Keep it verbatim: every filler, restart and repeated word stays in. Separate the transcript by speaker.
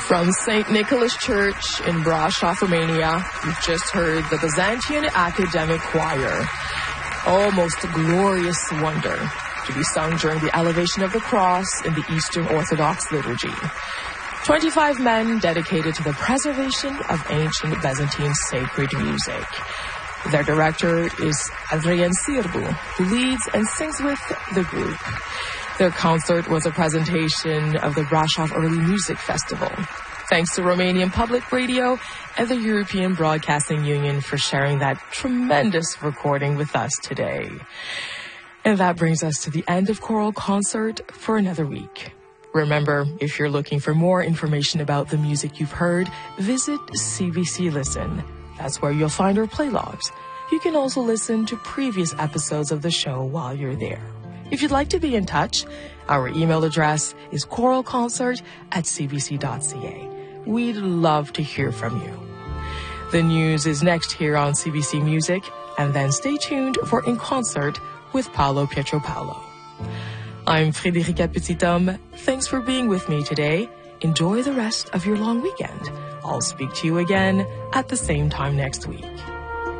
Speaker 1: From Saint Nicholas Church in Brașov, Romania, you've just heard the Byzantine Academic Choir. Oh, most glorious wonder, to be sung during the elevation of the cross in the Eastern Orthodox liturgy. twenty-five men dedicated to the preservation of ancient Byzantine sacred music. Their director is Adrian Sirbu, who leads and sings with the group. Their concert was a presentation of the Brașov Early Music Festival. Thanks to Romanian Public Radio and the European Broadcasting Union for sharing that tremendous recording with us today. And that brings us to the end of Choral Concert for another week. Remember, if you're looking for more information about the music you've heard, visit C B C Listen. That's where you'll find our play logs. You can also listen to previous episodes of the show while you're there. If you'd like to be in touch, our email address is choralconcert at c b c dot c a. We'd love to hear from you. The news is next here on C B C Music, and then stay tuned for In Concert with Paolo Pietropalo. I'm Friederike Petithomme. Thanks for being with me today. Enjoy the rest of your long weekend. I'll speak to you again at the same time next week.